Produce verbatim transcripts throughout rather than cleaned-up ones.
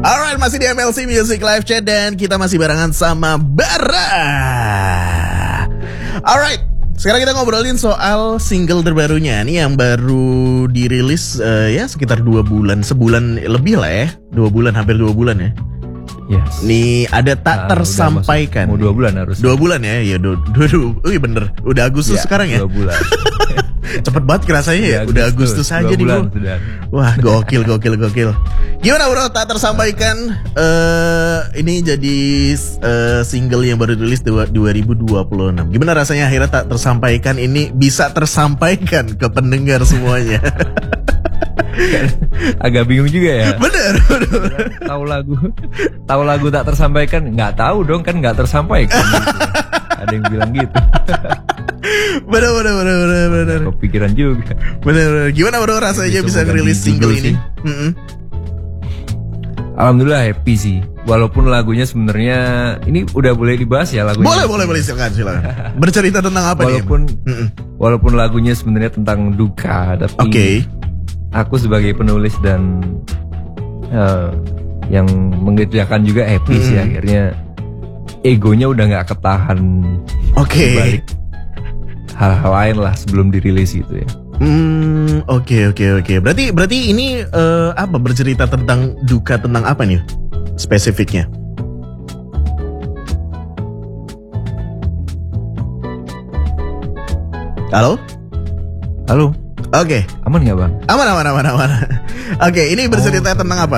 Alright, masih di M L C Music Live Chat dan kita masih barengan sama Bara. Alright, sekarang kita ngobrolin soal single terbarunya nih yang baru dirilis uh, ya sekitar dua bulan, sebulan lebih lah ya, dua bulan hampir dua bulan ya. Yes. Nih ada tak nah, tersampaikan. Mau dua bulan harus. Dua bulan ya, ya dua, dua, dua, oh iya bener, udah Agustus ya, sekarang ya. Dua bulan. Cepet banget kerasanya ya, udah Agustus, Agustus aja nih bro. Sudah. Wah gokil, gokil, gokil. Gimana bro, tak tersampaikan uh, ini jadi uh, single yang baru rilis dua ribu dua puluh enam. Gimana rasanya akhirnya tak tersampaikan ini bisa tersampaikan ke pendengar semuanya? Agak bingung juga ya. Bener, bener. Tahu lagu, tahu lagu tak tersampaikan, nggak tahu dong kan nggak tersampaikan. Gitu. Ada yang bilang gitu. Bener, bener, bener, bener, bener. Kepikiran juga. Bener, bener. Gimana bro rasanya bisa ngerilis single ini? Mm-hmm. Alhamdulillah happy sih. Walaupun lagunya sebenarnya ini udah boleh dibahas ya lagunya. Boleh, boleh, boleh silakan, silakan. Bercerita tentang apa walaupun, nih? Walaupun, walaupun lagunya sebenarnya tentang duka, tapi. Oke. Okay. Aku sebagai penulis dan uh, yang mengerjakan juga happy mm. sih akhirnya egonya udah nggak ketahan. Oke. Okay. Balik hal-hal lain lah sebelum dirilis gitu ya. Hmm, oke okay, oke okay, oke. Okay. Berarti berarti ini uh, apa bercerita tentang duka tentang apa nih spesifiknya? Halo? Halo? Oke, okay. Aman nggak bang? Aman, aman, aman, aman. Oke, okay, ini bercerita oh, tentang apa?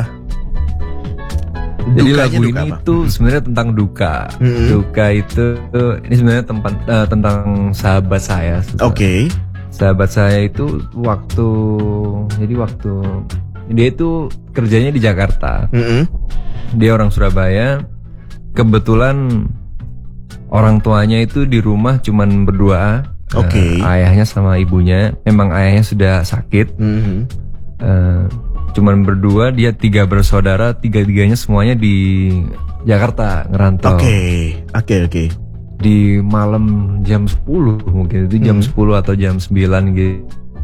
Jadi lagu ini apa? Tuh sebenarnya tentang duka. Mm-hmm. Duka itu ini sebenarnya tempat uh, tentang sahabat saya. Oke. Okay. Sahabat saya itu waktu jadi waktu dia itu kerjanya di Jakarta. Mm-hmm. Dia orang Surabaya. Kebetulan orang tuanya itu di rumah cuman berdua. Oke. Okay. Uh, ayahnya sama ibunya, memang ayahnya sudah sakit. Mm-hmm. Uh, cuman berdua, dia tiga bersaudara, tiga-tiganya semuanya di Jakarta ngerantau. Oke, okay. oke, okay, oke. Okay. Di malam jam sepuluh mungkin itu jam mm. sepuluh atau jam sembilan gitu.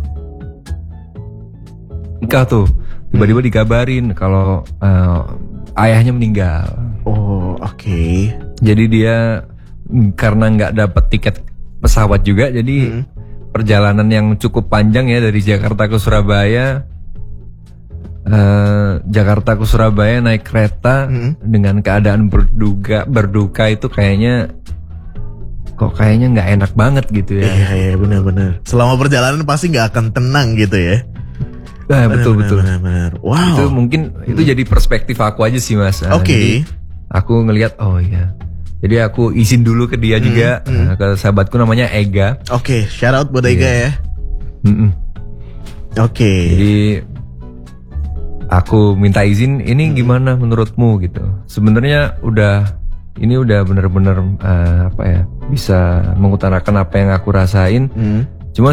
Nikah tuh, tiba-tiba mm. dikabarin kalau uh, ayahnya meninggal. Oh, oke. Okay. Jadi dia karena nggak dapat tiket pesawat juga, jadi hmm. perjalanan yang cukup panjang ya dari Jakarta ke Surabaya. Uh, Jakarta ke Surabaya naik kereta hmm. dengan keadaan berduka berduka itu kayaknya kok kayaknya nggak enak banget gitu ya. Iya iya benar-benar. Selama perjalanan pasti nggak akan tenang gitu ya. Nah, bener, betul bener, betul. Bener, bener. Wow. Itu mungkin hmm. itu jadi perspektif aku aja sih mas. Oke. Okay. Aku ngelihat oh iya. Jadi aku izin dulu ke dia hmm, juga, hmm. ke sahabatku namanya Ega. Oke, okay, shout out buat Ega yeah. ya. Mm-mm. Oke. Okay. Jadi aku minta izin, ini hmm. gimana menurutmu gitu. Sebenarnya udah, ini udah bener-bener uh, apa ya, bisa mengutarakan apa yang aku rasain. Hmm.